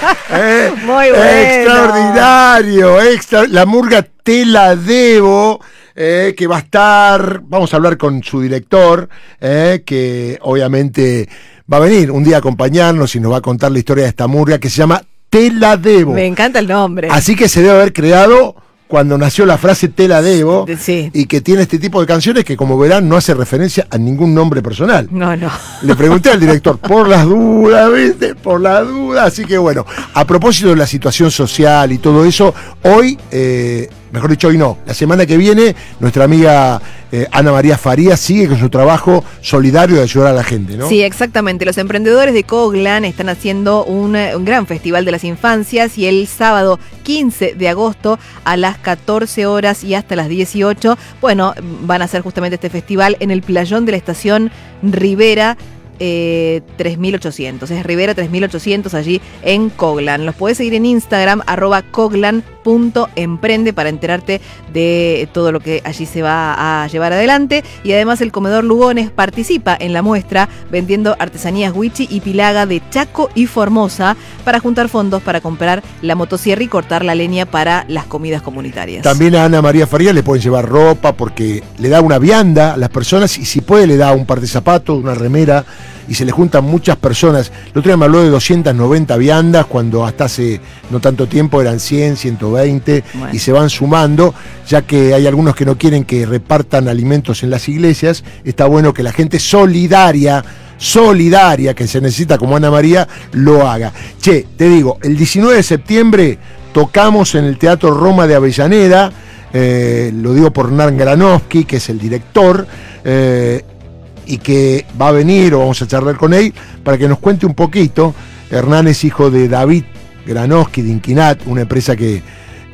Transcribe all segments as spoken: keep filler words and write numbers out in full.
eh, Muy bueno. Extraordinario. Extra, la murga Te la debo. Eh, que va a estar, vamos a hablar con su director, eh, que obviamente va a venir un día a acompañarnos y nos va a contar la historia de esta murga que se llama Te la debo. Me encanta el nombre. Así que se debe haber creado cuando nació la frase Te la debo, sí. Y que tiene este tipo de canciones que, como verán, no hace referencia a ningún nombre personal. No, no. Le pregunté al director, por las dudas, ¿viste? Por las dudas. Así que bueno, a propósito de la situación social y todo eso, hoy, eh, mejor dicho, hoy no, la semana que viene, nuestra amiga eh, Ana María Farías sigue con su trabajo solidario de ayudar a la gente, ¿no? Sí, exactamente. Los emprendedores de Coglan están haciendo un, un gran festival de las infancias y el sábado quince de agosto a las catorce horas y hasta las dieciocho, bueno, van a hacer justamente este festival en el playón de la estación Rivera. Eh, tres mil ochocientos, es Rivera tres mil ochocientos allí en Coglan. Los podés seguir en Instagram, arroba coglan punto emprende para enterarte de todo lo que allí se va a llevar adelante. Y además el comedor Lugones participa en la muestra vendiendo artesanías Huichi y Pilaga de Chaco y Formosa para juntar fondos para comprar la motosierra y cortar la leña para las comidas comunitarias. También a Ana María Farías le pueden llevar ropa porque le da una vianda a las personas y si puede le da un par de zapatos, una remera, y se le juntan muchas personas. El otro día me habló de doscientas noventa viandas cuando hasta hace no tanto tiempo eran cien, ciento veinte, bueno, y se van sumando, ya que hay algunos que no quieren que repartan alimentos en las iglesias. Está bueno que la gente solidaria, solidaria que se necesita como Ana María, lo haga. Che, te digo, el diecinueve de septiembre tocamos en el Teatro Roma de Avellaneda, eh, lo digo por Hernán Granovsky, que es el director, eh, y que va a venir, o vamos a charlar con él, para que nos cuente un poquito. Hernán es hijo de David Granovsky de Inquinat, una empresa que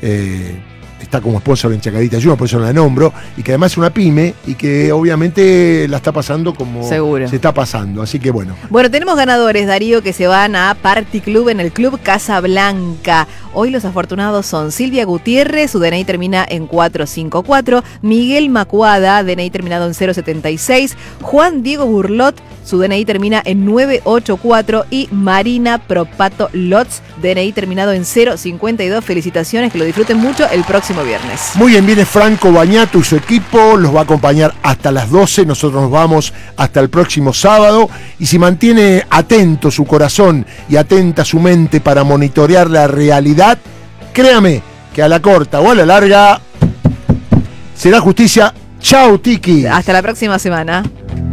eh, está como sponsor en Chacarita Junior, por eso la nombro, y que además es una pyme, y que obviamente la está pasando como seguro se está pasando, así que bueno. Bueno, tenemos ganadores, Darío, que se van a Party Club en el Club Casa Blanca. Hoy los afortunados son Silvia Gutiérrez, su D N I termina en cuatro cinco cuatro, Miguel Macuada, D N I terminado en cero setenta y seis, Juan Diego Burlot, su D N I termina en nueve ocho cuatro, y Marina Propato Lotz, D N I terminado en cero cincuenta y dos. Felicitaciones, que lo disfruten mucho el próximo viernes. Muy bien, viene Franco Bañato y su equipo, los va a acompañar hasta las doce, nosotros nos vamos hasta el próximo sábado, y si mantiene atento su corazón y atenta su mente para monitorear la realidad, créame que a la corta o a la larga será justicia. Chau, Tiki. Hasta la próxima semana.